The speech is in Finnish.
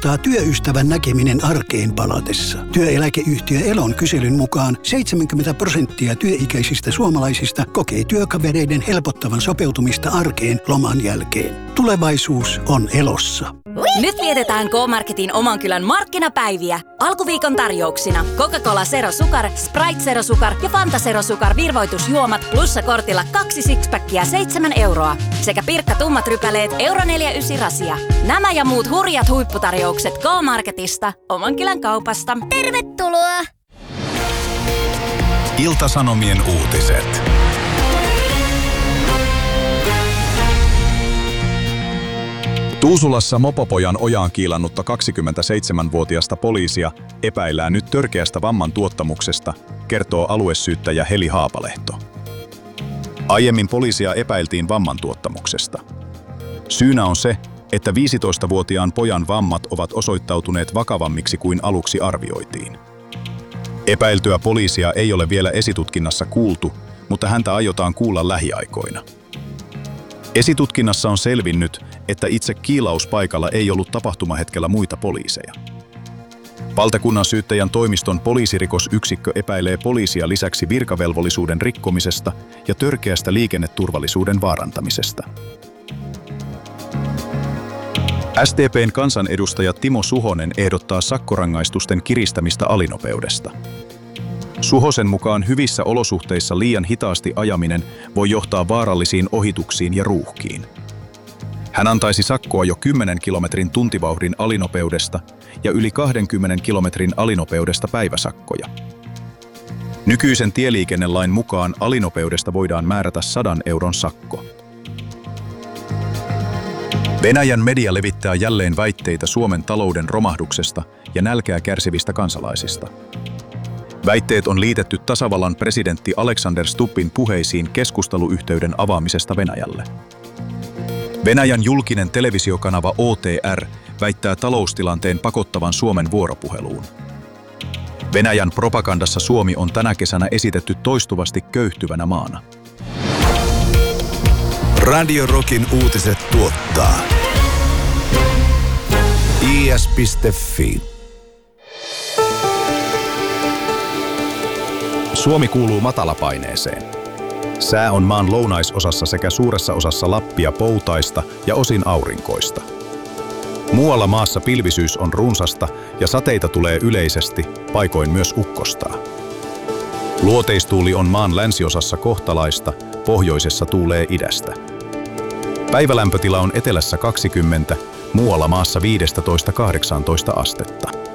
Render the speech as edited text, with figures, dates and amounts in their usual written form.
kannustaa työystävän näkeminen arkeen palatessa. Työeläkeyhtiö Elon kyselyn mukaan 70% työikäisistä suomalaisista kokee työkavereiden helpottavan sopeutumista arkeen loman jälkeen. Tulevaisuus on Elossa. Nyt vietetään K-Marketin oman kylän markkinapäiviä. Alkuviikon tarjouksina Coca-Cola Zero Sukar, Sprite Zero Sukar ja Fanta Zero Sukar virvoitusjuomat plussa-kortilla 2 sixpackia 7 euroa. Sekä Pirkka tummat rypäleet €4,9 rasia. Nämä ja muut hurjat huipputarjoukset K-Marketista, oman kylän kaupasta. Tervetuloa! Ilta-Sanomien uutiset. Tuusulassa mopopojan ojaan kiilannutta 27-vuotiasta poliisia epäillään nyt törkeästä vamman tuottamuksesta, kertoo aluesyyttäjä Heli Haapalehto. Aiemmin poliisia epäiltiin vamman tuottamuksesta. Syynä on se, että 15-vuotiaan pojan vammat ovat osoittautuneet vakavammiksi kuin aluksi arvioitiin. Epäiltyä poliisia ei ole vielä esitutkinnassa kuultu, mutta häntä aiotaan kuulla lähiaikoina. Esitutkinnassa on selvinnyt, että itse kiilauspaikalla ei ollut tapahtumahetkellä muita poliiseja. Valtakunnan syyttäjän toimiston poliisirikosyksikkö epäilee poliisia lisäksi virkavelvollisuuden rikkomisesta ja törkeästä liikenneturvallisuuden vaarantamisesta. SDP:n kansanedustaja Timo Suhonen ehdottaa sakkorangaistusten kiristämistä alinopeudesta. Suhosen mukaan hyvissä olosuhteissa liian hitaasti ajaminen voi johtaa vaarallisiin ohituksiin ja ruuhkiin. Hän antaisi sakkoa jo 10 kilometrin tuntivauhdin alinopeudesta ja yli 20 kilometrin alinopeudesta päiväsakkoja. Nykyisen tieliikennelain mukaan alinopeudesta voidaan määrätä 100 euron sakko. Venäjän media levittää jälleen väitteitä Suomen talouden romahduksesta ja nälkää kärsivistä kansalaisista. Väitteet on liitetty tasavallan presidentti Alexander Stubbin puheisiin keskusteluyhteyden avaamisesta Venäjälle. Venäjän julkinen televisiokanava OTR väittää taloustilanteen pakottavan Suomen vuoropuheluun. Venäjän propagandassa Suomi on tänä kesänä esitetty toistuvasti köyhtyvänä maana. Radio Rockin uutiset tuottaa is.fi. Suomi kuuluu matalapaineeseen. Sää on maan lounaisosassa sekä suuressa osassa Lappia poutaista ja osin aurinkoista. Muualla maassa pilvisyys on runsasta ja sateita tulee yleisesti, paikoin myös ukkostaa. Luoteistuuli on maan länsiosassa kohtalaista, pohjoisessa tuulee idästä. Päivälämpötila on etelässä 20, muualla maassa 15–18 astetta.